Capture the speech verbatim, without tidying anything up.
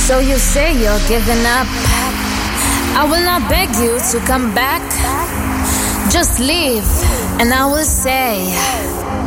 So you say you're giving up. I will not beg you to come back. Just leave, and I will say